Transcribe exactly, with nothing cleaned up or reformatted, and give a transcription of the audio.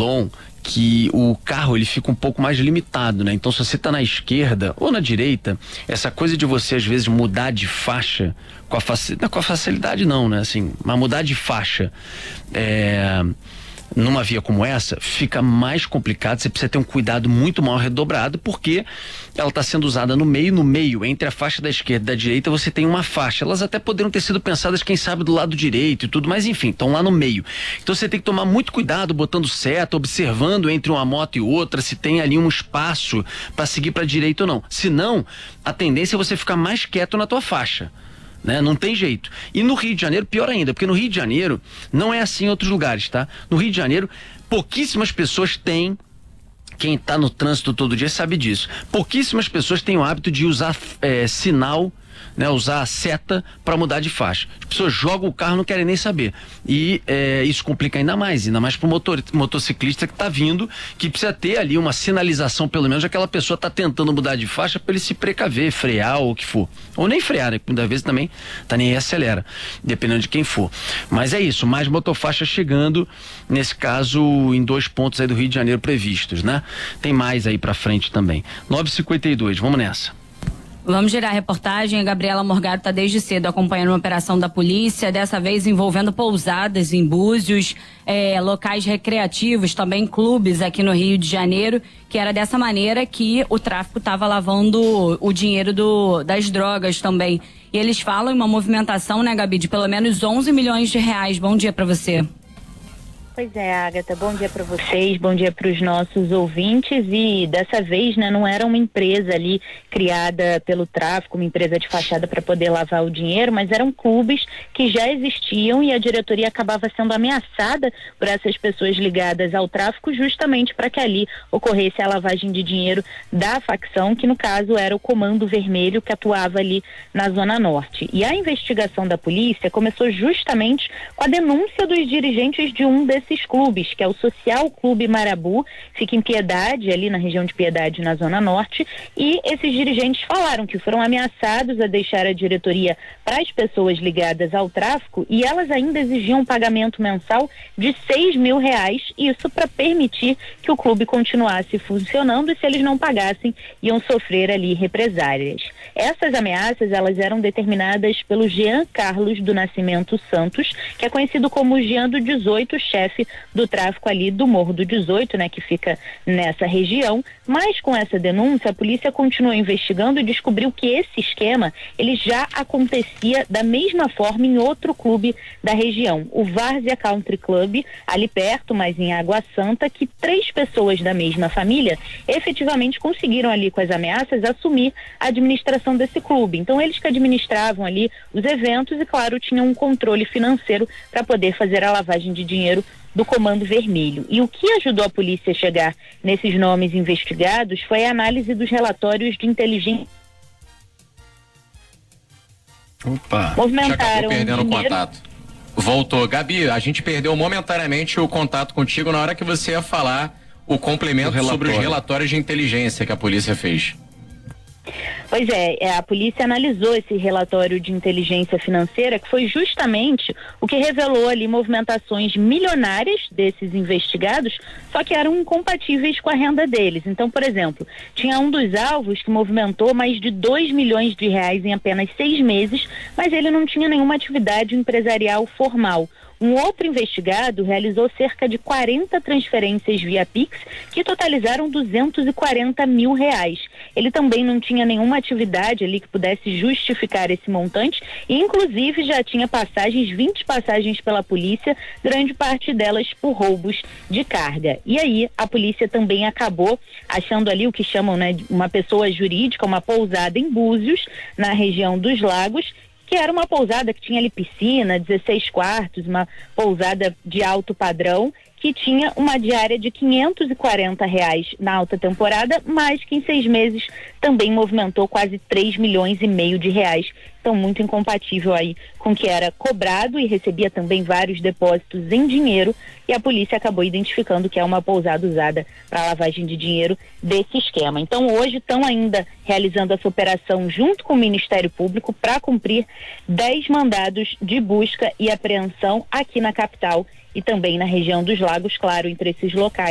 Leblon que o carro ele fica um pouco mais limitado, né? Então, se você tá na esquerda ou na direita, essa coisa de você às vezes mudar de faixa com a facilidade, não com a facilidade não, né? Assim, mas mudar de faixa é, numa via como essa fica mais complicado. Você precisa ter um cuidado muito maior redobrado, porque ela está sendo usada no meio, no meio, entre a faixa da esquerda e da direita você tem uma faixa. Elas até poderiam ter sido pensadas, quem sabe, do lado direito e tudo, mas enfim, estão lá no meio. Então você tem que tomar muito cuidado botando seta, observando entre uma moto e outra se tem ali um espaço para seguir para a direita ou não. Senão, a tendência é você ficar mais quieto na tua faixa. Né? Não tem jeito. E no Rio de Janeiro, pior ainda, porque no Rio de Janeiro não é assim em outros lugares, tá? No Rio de Janeiro, pouquíssimas pessoas têm, quem tá no trânsito todo dia sabe disso, pouquíssimas pessoas têm o hábito de usar é, sinal, né, usar a seta para mudar de faixa. As pessoas jogam o carro, não querem nem saber. E é, isso complica ainda mais, ainda mais para o motor, motociclista que está vindo, que precisa ter ali uma sinalização, pelo menos aquela pessoa está tentando mudar de faixa para ele se precaver, frear ou o que for. Ou nem frear, né? Muitas vezes também tá nem aí, acelera, dependendo de quem for. Mas é isso, mais motofaixa chegando, nesse caso, em dois pontos aí do Rio de Janeiro previstos, né? Tem mais aí para frente também. nove e cinquenta e dois, vamos nessa. Vamos girar a reportagem. A Gabriela Morgado está desde cedo acompanhando uma operação da polícia, dessa vez envolvendo pousadas em Búzios, é, locais recreativos, também clubes aqui no Rio de Janeiro, que era dessa maneira que o tráfico estava lavando o dinheiro do, das drogas também. E eles falam em uma movimentação, né, Gabi, de pelo menos onze milhões de reais. Bom dia para você. Pois é, Agatha, bom dia para vocês, bom dia para os nossos ouvintes. E dessa vez, né, não era uma empresa ali criada pelo tráfico, uma empresa de fachada para poder lavar o dinheiro, mas eram clubes que já existiam e a diretoria acabava sendo ameaçada por essas pessoas ligadas ao tráfico, justamente para que ali ocorresse a lavagem de dinheiro da facção, que no caso era o Comando Vermelho, que atuava ali na Zona Norte. E a investigação da polícia começou justamente com a denúncia dos dirigentes de um desses esses clubes, que é o Social Clube Marabu, fica em Piedade, ali na região de Piedade, na Zona Norte, e esses dirigentes falaram que foram ameaçados a deixar a diretoria para as pessoas ligadas ao tráfico, e elas ainda exigiam um pagamento mensal de seis mil reais, isso para permitir que o clube continuasse funcionando, e se eles não pagassem, iam sofrer ali represálias. Essas ameaças, elas eram determinadas pelo Jean Carlos do Nascimento Santos, que é conhecido como Jean do dezoito, chefe do tráfico ali do Morro do dezoito, né, que fica nessa região. Mas com essa denúncia, a polícia continuou investigando e descobriu que esse esquema, ele já acontecia da mesma forma em outro clube da região, o Várzea Country Club, ali perto, mas em Água Santa, que três pessoas da mesma família efetivamente conseguiram ali com as ameaças assumir a administração desse clube. Então eles que administravam ali os eventos e, claro, tinham um controle financeiro para poder fazer a lavagem de dinheiro do Comando Vermelho. E o que ajudou a polícia a chegar nesses nomes investigados foi a análise dos relatórios de inteligência. Opa, movimentaram já acabou perdendo o dinheiro... contato. Voltou. Gabi, a gente perdeu momentaneamente o contato contigo na hora que você ia falar o complemento sobre os relatórios de inteligência que a polícia fez. Pois é, a polícia analisou esse relatório de inteligência financeira, que foi justamente o que revelou ali movimentações milionárias desses investigados, só que eram incompatíveis com a renda deles. Então, por exemplo, tinha um dos alvos que movimentou mais de dois milhões de reais em apenas seis meses, mas ele não tinha nenhuma atividade empresarial formal. Um outro investigado realizou cerca de quarenta transferências via Pix, que totalizaram duzentos e quarenta mil reais. Ele também não tinha nenhuma atividade ali que pudesse justificar esse montante e, inclusive, já tinha passagens, vinte passagens pela polícia, grande parte delas por roubos de carga. E aí, a polícia também acabou achando ali o que chamam, né, de uma pessoa jurídica, uma pousada em Búzios, na região dos Lagos, que era uma pousada que tinha ali piscina, dezesseis quartos, uma pousada de alto padrão, que tinha uma diária de quinhentos e quarenta reais na alta temporada, mas que em seis meses também movimentou quase três milhões e meio de reais. Então, muito incompatível aí com o que era cobrado, e recebia também vários depósitos em dinheiro, e a polícia acabou identificando que é uma pousada usada para lavagem de dinheiro desse esquema. Então, hoje estão ainda realizando essa operação junto com o Ministério Público para cumprir dez mandados de busca e apreensão aqui na capital e também na região dos Lagos, claro, entre esses locais.